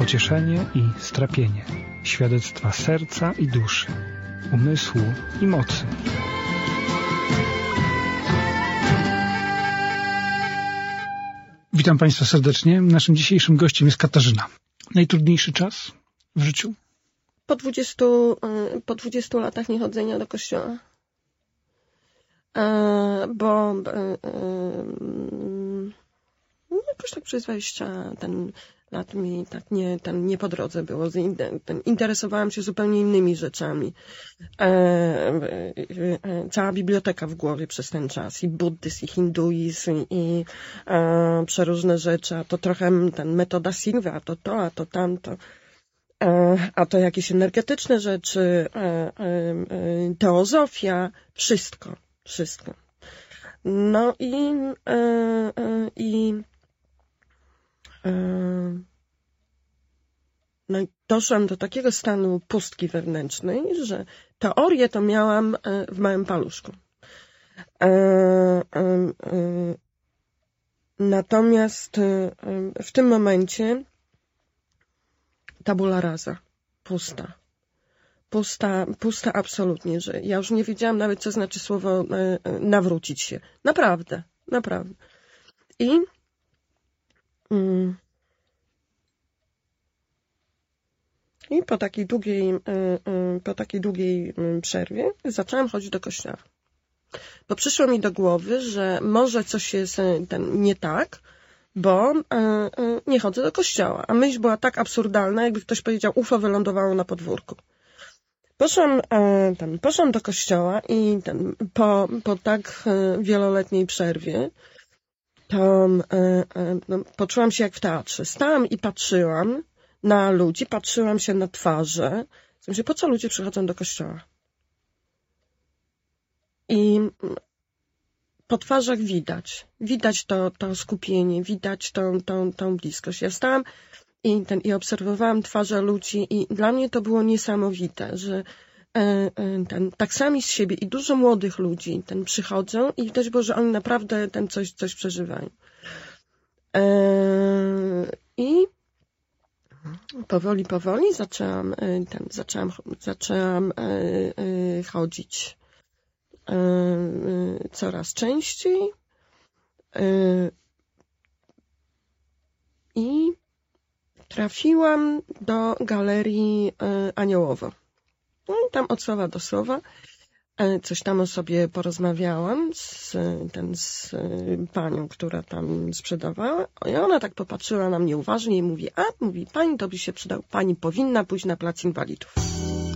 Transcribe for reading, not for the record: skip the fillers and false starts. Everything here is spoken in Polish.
pocieszenie i strapienie, świadectwa serca i duszy, umysłu i mocy. Witam Państwa serdecznie. Naszym dzisiejszym gościem jest Katarzyna. Najtrudniejszy czas w życiu? Po 20 latach niechodzenia do kościoła. Bo jakoś tak przez 20 lat mi tak nie po drodze było. Interesowałam się zupełnie innymi rzeczami. Cała biblioteka w głowie przez ten czas. I buddyzm, i hinduizm, i przeróżne rzeczy. A to trochę metoda Silva, a to tamto. A to jakieś energetyczne rzeczy, teozofia, wszystko. No i doszłam do takiego stanu pustki wewnętrznej, że teorię to miałam w małym paluszku. Natomiast w tym momencie tabula rasa, pusta absolutnie, że ja już nie wiedziałam nawet, co znaczy słowo nawrócić się. Naprawdę. I po takiej długiej przerwie zaczęłam chodzić do kościoła. Bo przyszło mi do głowy, że może coś jest nie tak, bo nie chodzę do kościoła. A myśl była tak absurdalna, jakby ktoś powiedział, UFO wylądowało na podwórku. Poszłam do kościoła i po tak wieloletniej przerwie to poczułam się jak w teatrze. Stałam i patrzyłam na ludzi, patrzyłam się na twarze. Myślę, po co ludzie przychodzą do kościoła? I po twarzach widać to skupienie, widać tą bliskość. Ja stałam i obserwowałam twarze ludzi i dla mnie to było niesamowite, że tak sami z siebie i dużo młodych ludzi przychodzą i widać było, że oni naprawdę coś przeżywają. I powoli zaczęłam chodzić coraz częściej i trafiłam do galerii Aniołowo. No i tam od słowa do słowa coś tam o sobie porozmawiałam z panią, która tam sprzedawała. I ona tak popatrzyła na mnie uważnie i mówi, pani to by się przydał, pani powinna pójść na plac Inwalidów.